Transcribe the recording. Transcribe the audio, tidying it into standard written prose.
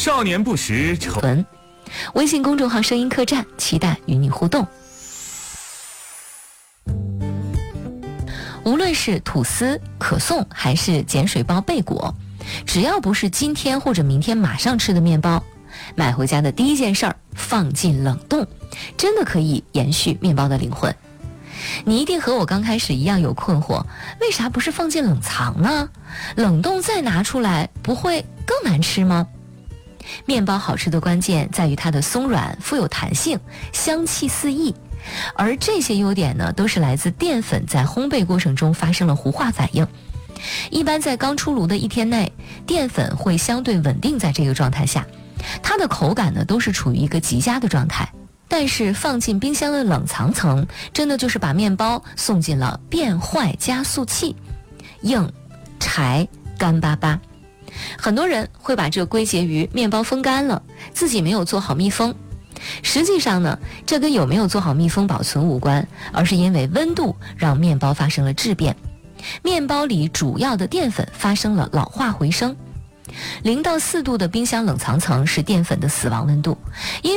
少年不识愁。 微信公众号声音客栈，期待与你互动。无论是吐司、可颂还是碱水包贝果，只要不是今天或者明天马上吃的面包，买回家的第一件事儿放进冷冻，真的可以延续面包的灵魂。你一定和我刚开始一样有困惑，为啥不是放进冷藏呢？冷冻再拿出来不会更难吃吗？面包好吃的关键在于它的松软、富有弹性、香气四溢，而这些优点呢，都是来自淀粉在烘焙过程中发生了糊化反应。一般在刚出炉的1天内，淀粉会相对稳定在这个状态下，它的口感呢都是处于一个极佳的状态。但是放进冰箱的冷藏层，真的就是把面包送进了变坏加速器，硬、柴、干巴巴。很多人会把这归结于面包风干了，自己没有做好密封。实际上呢，这跟有没有做好密封保存无关，而是因为温度让面包发生了质变，面包里主要的淀粉发生了老化回升。0到4度的冰箱冷藏层是淀粉的死亡温度，因